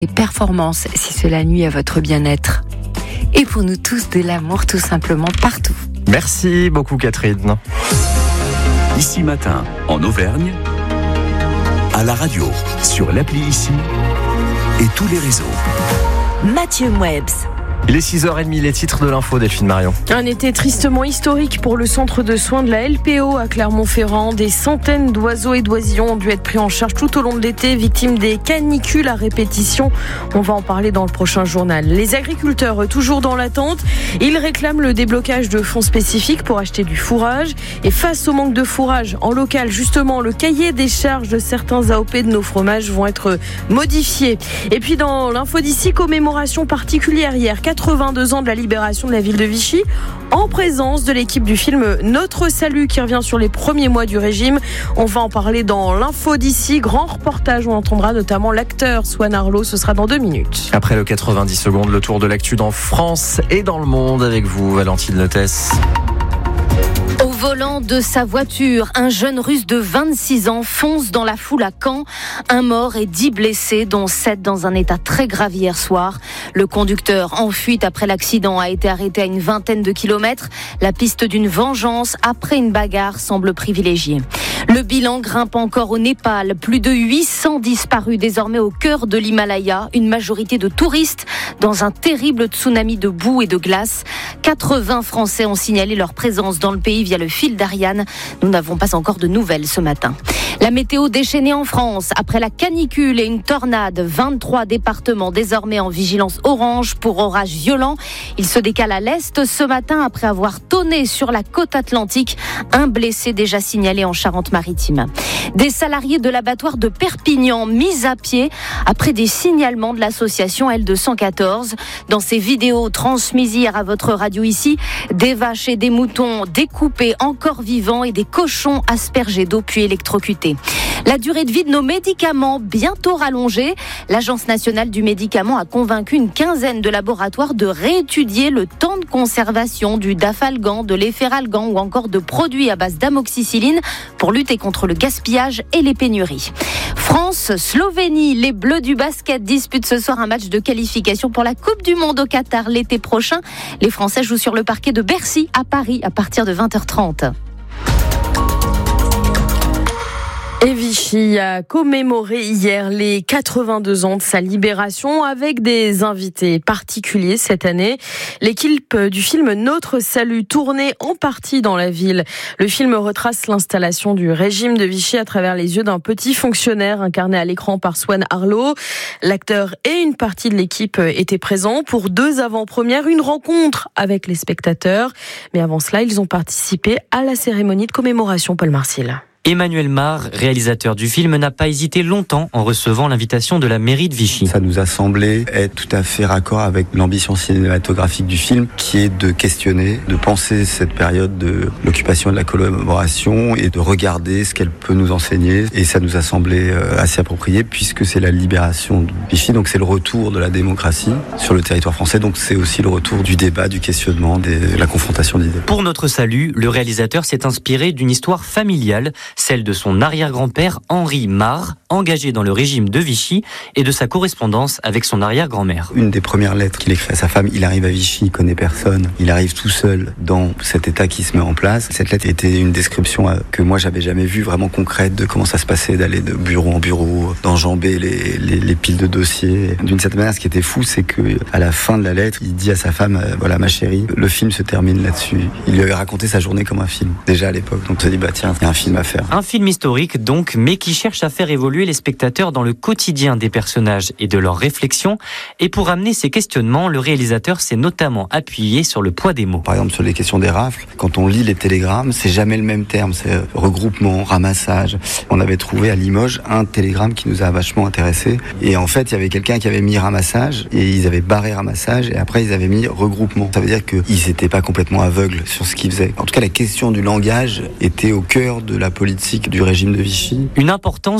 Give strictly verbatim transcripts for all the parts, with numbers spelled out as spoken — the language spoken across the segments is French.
et performances si cela nuit à votre bien-être. Et pour nous tous, de l'amour tout simplement partout. Merci beaucoup Catherine. Ici Matin, en Auvergne, à la radio, sur l'appli Ici et tous les réseaux. Mathieu Mouebs. Il est six heures trente, les titres de l'info, Delphine Marion. Un été tristement historique pour le centre de soins de la L P O à Clermont-Ferrand. Des centaines d'oiseaux et d'oisillons ont dû être pris en charge tout au long de l'été, victimes des canicules à répétition. On va en parler dans le prochain journal. Les agriculteurs, toujours dans l'attente, ils réclament le déblocage de fonds spécifiques pour acheter du fourrage. Et face au manque de fourrage en local, justement, le cahier des charges de certains A O P de nos fromages vont être modifiés. Et puis dans l'info d'ici, commémoration particulière hier, quatre-vingt-deux ans de la libération de la ville de Vichy, en présence de l'équipe du film Notre Salut qui revient sur les premiers mois du régime. On va en parler dans l'info d'ici. Grand reportage, on entendra notamment l'acteur Swan Arlo, ce sera dans deux minutes. Après le quatre-vingt-dix secondes, le tour de l'actu dans France et dans le monde avec vous, Valentine Lotès. Au volant de sa voiture, un jeune russe de vingt-six ans fonce dans la foule à Caen. Un mort et dix blessés, dont sept dans un état très grave hier soir. Le conducteur en fuite après l'accident a été arrêté à une vingtaine de kilomètres. La piste d'une vengeance après une bagarre semble privilégiée. Le bilan grimpe encore au Népal. Plus de huit cents disparus désormais au cœur de l'Himalaya. Une majorité de touristes dans un terrible tsunami de boue et de glace. quatre-vingts Français ont signalé leur présence dans le pays via le fil d'Ariane. Nous n'avons pas encore de nouvelles ce matin. La météo déchaînée en France. Après la canicule et une tornade, vingt-trois départements désormais en vigilance orange pour orages violents. Il se décale à l'est ce matin après avoir tonné sur la côte atlantique. Un blessé déjà signalé en Charente-Maritime. Des salariés de l'abattoir de Perpignan mis à pied après des signalements de l'association L deux cent quatorze. Dans ces vidéos transmises hier à votre radio ici, des vaches et des moutons découpés encore vivants et des cochons aspergés d'eau puis électrocutés. La durée de vie de nos médicaments bientôt rallongée. L'Agence nationale du médicament a convaincu une quinzaine de laboratoires de réétudier le temps de conservation du Dafalgan, de l'Efferalgan ou encore de produits à base d'amoxicilline pour lutter contre le gaspillage et les pénuries. France-Slovénie, les Bleus du basket disputent ce soir un match de qualification pour la Coupe du Monde au Qatar l'été prochain. Les Français jouent sur le parquet de Bercy à Paris à partir de vingt heures trente. Et Vichy a commémoré hier les quatre-vingt-deux ans de sa libération avec des invités particuliers cette année. L'équipe du film Notre Salut tournait en partie dans la ville. Le film retrace l'installation du régime de Vichy à travers les yeux d'un petit fonctionnaire incarné à l'écran par Swan Arlo. L'acteur et une partie de l'équipe étaient présents pour deux avant-premières, une rencontre avec les spectateurs. Mais avant cela, ils ont participé à la cérémonie de commémoration. Paul Marcil. Emmanuel Mar, réalisateur du film, n'a pas hésité longtemps en recevant l'invitation de la mairie de Vichy. Ça nous a semblé être tout à fait raccord avec l'ambition cinématographique du film, qui est de questionner, de penser cette période de l'occupation et de la collaboration et de regarder ce qu'elle peut nous enseigner. Et ça nous a semblé assez approprié puisque c'est la libération de Vichy, donc c'est le retour de la démocratie sur le territoire français, donc c'est aussi le retour du débat, du questionnement, de la confrontation d'idées. Pour Notre Salut, le réalisateur s'est inspiré d'une histoire familiale, celle de son arrière-grand-père Henri Mar, engagé dans le régime de Vichy, et de sa correspondance avec son arrière-grand-mère. Une des premières lettres qu'il écrit à sa femme, il arrive à Vichy, il connaît personne, il arrive tout seul dans cet état qui se met en place. Cette lettre était une description que moi j'avais jamais vue, vraiment concrète, de comment ça se passait d'aller de bureau en bureau, d'enjamber les, les, les piles de dossiers. D'une certaine manière, ce qui était fou, c'est que à la fin de la lettre, il dit à sa femme, voilà ma chérie, le film se termine là-dessus. Il lui avait raconté sa journée comme un film, déjà à l'époque. Donc on se dit, bah tiens, il y a un film à faire. Un film historique donc, mais qui cherche à faire évoluer les spectateurs dans le quotidien des personnages et de leurs réflexions. Et pour amener ces questionnements, le réalisateur s'est notamment appuyé sur le poids des mots. Par exemple, sur les questions des rafles, quand on lit les télégrammes, c'est jamais le même terme. C'est regroupement, ramassage. On avait trouvé à Limoges un télégramme qui nous a vachement intéressés. Et en fait, il y avait quelqu'un qui avait mis ramassage et ils avaient barré ramassage et après ils avaient mis regroupement. Ça veut dire qu'ils n'étaient pas complètement aveugles sur ce qu'ils faisaient. En tout cas, la question du langage était au cœur de la politique du régime de Vichy. Une importance du choix des mots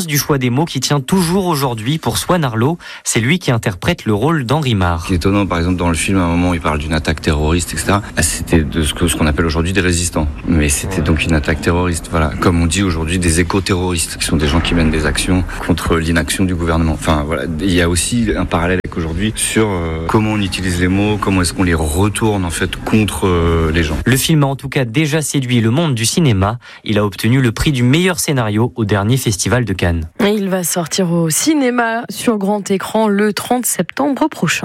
mots qui tient toujours aujourd'hui pour Swan Arlo. C'est lui qui interprète le rôle d'Henri Marre. Ce qui est étonnant, par exemple, dans le film, à un moment, il parle d'une attaque terroriste, et cetera. C'était de ce que, ce qu'on appelle aujourd'hui des résistants. Mais c'était donc une attaque terroriste. Voilà. Comme on dit aujourd'hui, des éco-terroristes, qui sont des gens qui mènent des actions contre l'inaction du gouvernement. Enfin, voilà. Il y a aussi un parallèle avec aujourd'hui sur euh, comment on utilise les mots, comment est-ce qu'on les retourne, en fait, contre euh, les gens. Le film a en tout cas déjà séduit le monde du cinéma. Il a obtenu le prix du meilleur scénario au dernier festival de Cannes. Il va sortir au cinéma sur grand écran le trente septembre prochain.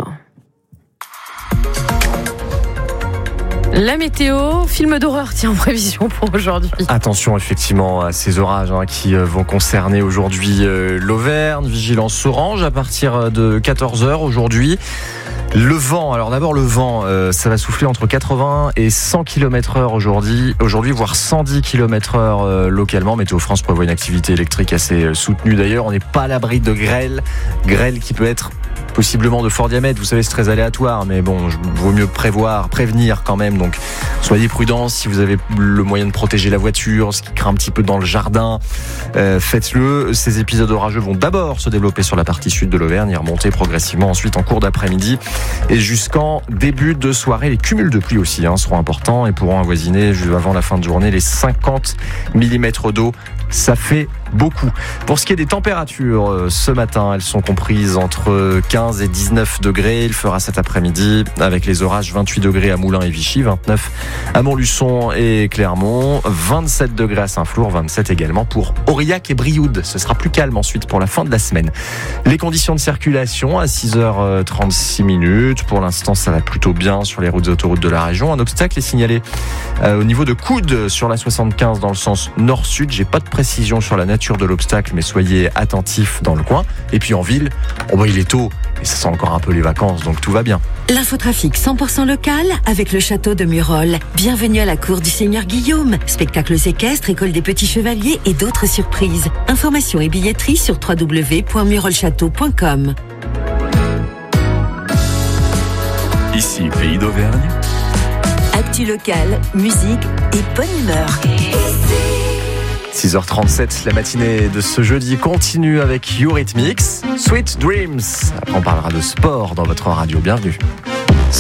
La météo, film d'horreur, tiens, en prévision pour aujourd'hui. Attention effectivement à ces orages hein, qui vont concerner aujourd'hui euh, l'Auvergne. Vigilance orange à partir de quatorze heures aujourd'hui. Le vent, alors d'abord le vent, euh, ça va souffler entre quatre-vingts et cent kilomètres heure aujourd'hui, aujourd'hui voire cent dix kilomètres heure euh, localement. Météo France prévoit une activité électrique assez euh, soutenue d'ailleurs. On n'est pas à l'abri de grêle, grêle qui peut être possiblement de fort diamètre, vous savez c'est très aléatoire, mais bon, il vaut mieux prévoir, prévenir quand même, donc soyez prudents si vous avez le moyen de protéger la voiture, ce qui craint un petit peu dans le jardin, euh, faites-le. Ces épisodes orageux vont d'abord se développer sur la partie sud de l'Auvergne et remonter progressivement ensuite en cours d'après-midi et jusqu'en début de soirée. Les cumuls de pluie aussi hein, seront importants et pourront avoisiner avant la fin de journée les cinquante millimètres d'eau. Ça fait beaucoup. Pour ce qui est des températures, euh, ce matin, elles sont comprises entre quinze et dix-neuf degrés. Il fera cet après-midi avec les orages vingt-huit degrés à Moulins et Vichy, vingt-neuf à Montluçon et Clermont, vingt-sept degrés à Saint-Flour, vingt-sept également pour Aurillac et Brioude. Ce sera plus calme ensuite pour la fin de la semaine. Les conditions de circulation à six heures trente-six minutes. Pour l'instant, ça va plutôt bien sur les routes et autoroutes de la région. Un obstacle est signalé euh, au niveau de Coude sur la soixante-quinze dans le sens nord-sud. J'ai pas de précision sur la nature de l'obstacle, mais soyez attentifs dans le coin. Et puis en ville, oh bah il est tôt et ça sent encore un peu les vacances, donc tout va bien. L'infotrafic cent pour cent local avec le château de Murol. Bienvenue à la cour du Seigneur Guillaume. Spectacles équestres, école des petits chevaliers et d'autres surprises. Informations et billetterie sur w w w point murolchâteau point com. Ici, Pays d'Auvergne. Actu local, musique et bonne humeur. six heures trente-sept, la matinée de ce jeudi continue avec Eurythmics, Sweet Dreams. Après on parlera de sport dans votre radio, bienvenue.